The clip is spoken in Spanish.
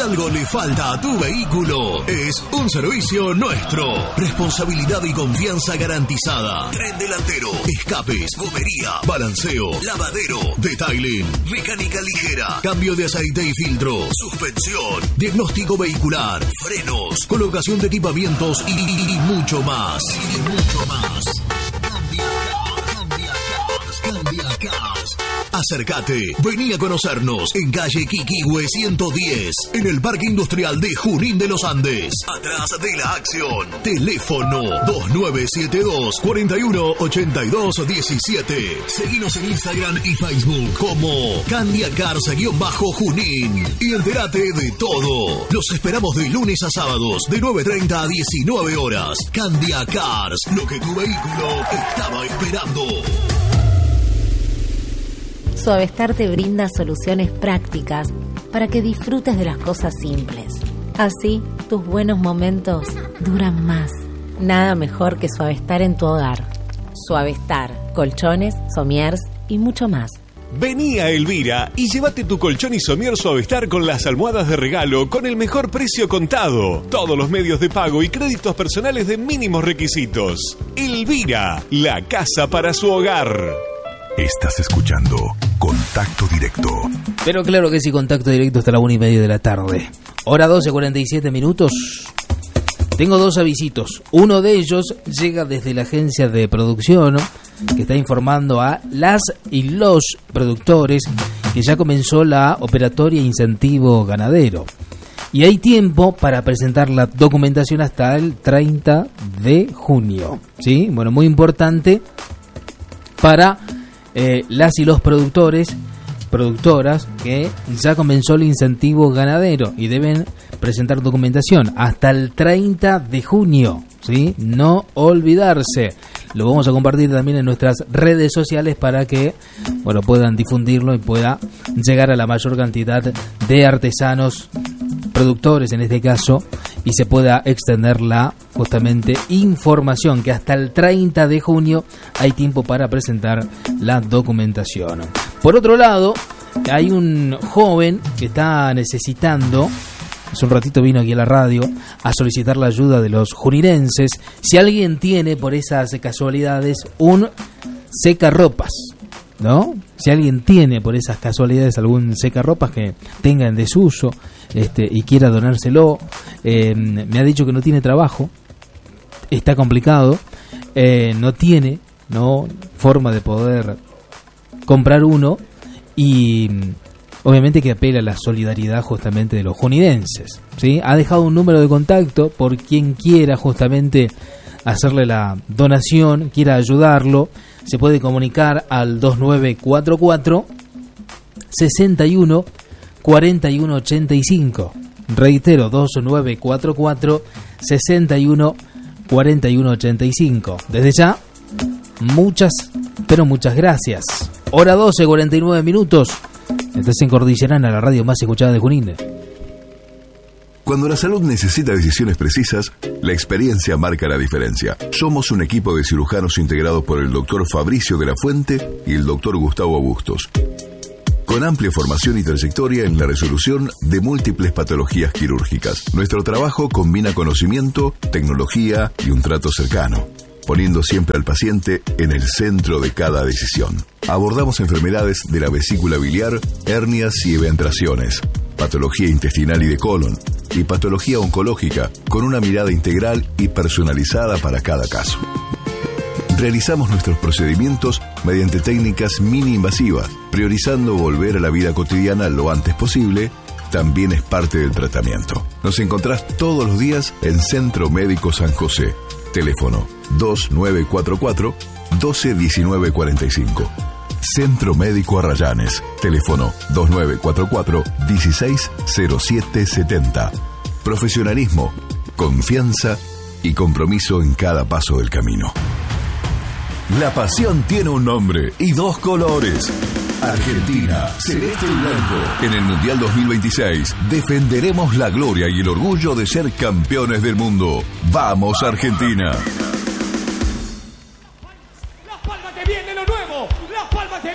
algo le falta a tu vehículo, es un servicio nuestro. Responsabilidad y confianza garantizada. Tren delantero, escapes, gomería, balanceo, lavadero, detailing, mecánica ligera, cambio de aceite y filtro, suspensión, diagnóstico vehicular, frenos, colocación de equipamientos y mucho más. Cambia Cars. Acércate, vení a conocernos en calle Quiquihue 110, en el Parque Industrial de Junín de los Andes, atrás de la Acción. Teléfono 2972-418217. Seguinos en Instagram y Facebook como Candia Cars-Junín y entérate de todo. Los esperamos de lunes a sábados de 9:30 a 19 horas. Candia Cars, lo que tu vehículo estaba esperando. Suavestar te brinda soluciones prácticas para que disfrutes de las cosas simples. Así, tus buenos momentos duran más. Nada mejor que Suavestar en tu hogar. Suavestar, colchones, somiers y mucho más. Vení a Elvira y llévate tu colchón y somier Suavestar con las almohadas de regalo con el mejor precio contado. Todos los medios de pago y créditos personales de mínimos requisitos. Elvira, la casa para su hogar. Estás escuchando Contacto Directo. Pero claro que sí, Contacto Directo hasta la 1:30 de la tarde. Hora 12:47 minutos. Tengo dos avisitos. Uno de ellos llega desde la agencia de producción, que está informando a las y los productores que ya comenzó la operatoria Incentivo Ganadero. Y hay tiempo para presentar la documentación hasta el 30 de junio. ¿Sí? Bueno, muy importante para las y los productores, productoras, que ya comenzó el incentivo ganadero y deben presentar documentación hasta el 30 de junio, ¿sí? No olvidarse. Lo vamos a compartir también en nuestras redes sociales para que, bueno, puedan difundirlo y pueda llegar a la mayor cantidad de artesanos, productores en este caso, y se pueda extender la justamente información, que hasta el 30 de junio hay tiempo para presentar la documentación. Por otro lado, hay un joven que está necesitando, hace un ratito vino aquí a la radio a solicitar la ayuda de los junirenses. Si alguien tiene por esas casualidades un secarropas, ¿no? Si alguien tiene por esas casualidades algún secarropas que tenga en desuso y quiera donárselo, me ha dicho que no tiene trabajo, está complicado, no tiene forma de poder comprar uno, y obviamente que apela a la solidaridad justamente de los junidenses, ¿sí? Ha dejado un número de contacto por quien quiera justamente hacerle la donación, quiera ayudarlo. Se puede comunicar al 2944 61 41 85. Reitero, 2944 61 41 85. Desde ya, muchas, pero muchas gracias. Hora 12:49 minutos. Estás en Cordillerana, la radio más escuchada de Junín. Cuando la salud necesita decisiones precisas, la experiencia marca la diferencia. Somos un equipo de cirujanos integrados por el doctor Fabricio de la Fuente y el doctor Gustavo Bustos, con amplia formación y trayectoria en la resolución de múltiples patologías quirúrgicas. Nuestro trabajo combina conocimiento, tecnología y un trato cercano, poniendo siempre al paciente en el centro de cada decisión. Abordamos enfermedades de la vesícula biliar, hernias y eventraciones, patología intestinal y de colon, y patología oncológica, con una mirada integral y personalizada para cada caso. Realizamos nuestros procedimientos mediante técnicas mini-invasivas, priorizando volver a la vida cotidiana lo antes posible. También es parte del tratamiento. Nos encontrás todos los días en Centro Médico San José. Teléfono 2944 121945. Centro Médico Arrayanes. Teléfono 2944 160770. Profesionalismo, confianza y compromiso en cada paso del camino. La pasión tiene un nombre y dos colores. Argentina, celeste y blanco. En el Mundial 2026 defenderemos la gloria y el orgullo de ser campeones del mundo. ¡Vamos, Argentina!